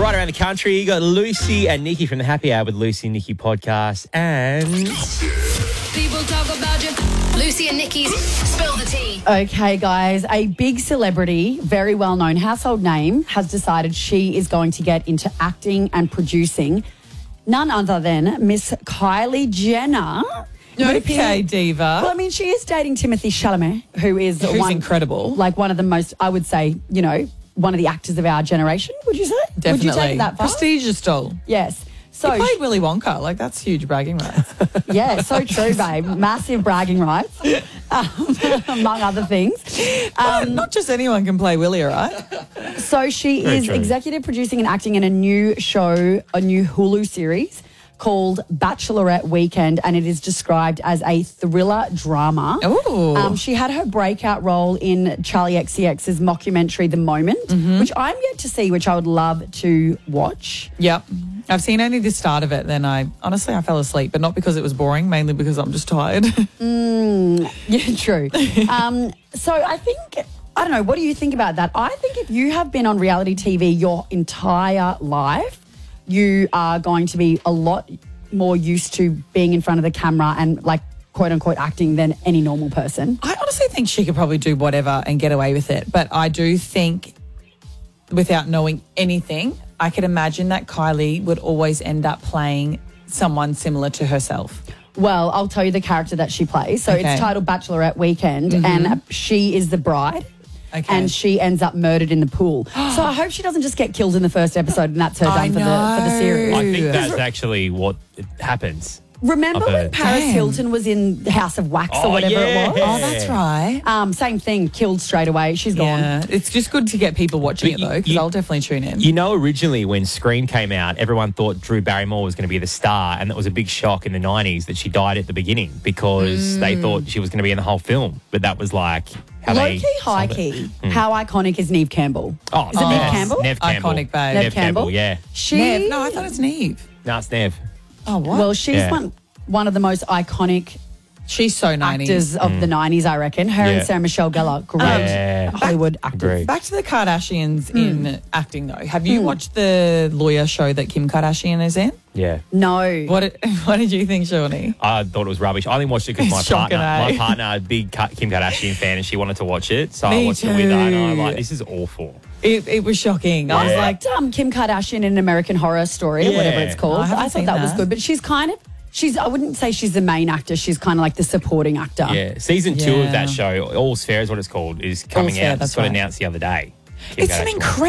Right around the country, you got Lucy and Nikki from the Happy Hour with Lucy and Nikki podcast. And People talk about you. Lucy and Nikki's Spill the Tea. Okay, guys, a big celebrity, very well-known household name, has decided she is going to get into acting and producing. None other than Miss Kylie Jenner. Okay, diva. Well, I mean, she is dating Timothée Chalamet, who's incredible. Like one of the most, I would say, you know, one of the actors of our generation, would you say? Definitely. Would you take it that far? Prestigious doll. Yes. So He played Willy Wonka. Like, that's huge bragging rights. yeah, so true, babe. Massive bragging rights, among other things. Not just anyone can play Willy, all right? So she Very is true. executive producing and acting in a new show, a new Hulu series called Bachelorette Weekend, and it is described as a thriller drama. Ooh. She had her breakout role in Charlie XCX's mockumentary The Moment, which I'm yet to see, which I would love to watch. Yep. I've seen only the start of it, then I fell asleep, but not because it was boring, mainly because I'm just tired. Yeah, true. So I think, I don't know, what do you think about that? I think if you have been on reality TV your entire life, you are going to be a lot more used to being in front of the camera and like quote unquote acting than any normal person. I honestly think she could probably do whatever and get away with it. But I do think, without knowing anything, I could imagine that Kylie would always end up playing someone similar to herself. Well, I'll tell you the character that she plays. So Okay. it's titled Bachelorette Weekend, and she is the bride. Okay. And she ends up murdered in the pool. So I hope she doesn't just get killed in the first episode and that's her I done for the series. I think that's actually what happens. Remember I've when heard. Paris Damn. Hilton was in the House of Wax or whatever yeah. it was? Oh, that's right. Same thing, killed straight away. She's gone. Yeah, it's just good to get people watching it, But though, because you- I'll definitely tune in. You know, originally when Scream came out, everyone thought Drew Barrymore was going to be the star, and that was a big shock in the 90s that she died at the beginning because they thought she was going to be in the whole film. But that was like how Low they key, high sold it. key. How iconic is Neve Campbell? Oh, Is it Neve yes. Campbell? Neve Campbell. Iconic babe. Neve Neve Campbell, Campbell? yeah. She, Nev? No, I thought it's Neve. No, it's Neve. Oh, what? Well, she's Yeah. one of the most iconic she's so 90s. actors of the 90s, I reckon. Her Yeah. and Sarah Michelle Gellar, great Yeah. Hollywood actors. Agreed. Back to the Kardashians in acting, though. Have you watched the lawyer show that Kim Kardashian is in? Yeah. No. What did you think, Shawnee? I thought it was rubbish. I only watched it because my It's shocking, partner, eh? a big Kim Kardashian fan, and she wanted to watch it. So Me I watched it with her, and I'm too. like, this is awful. It was shocking. I was Yeah. like, Kim Kardashian in American Horror Story, or Yeah. whatever it's called. I haven't I thought seen that was that. good, but I wouldn't say she's the main actor. She's kind of like the supporting actor. Yeah. Season 2 of Yeah. that show, All's Fair is what it's called, is coming Fair, out. that's It's got right. announced the other day. Kim it's an Kardashian. incredible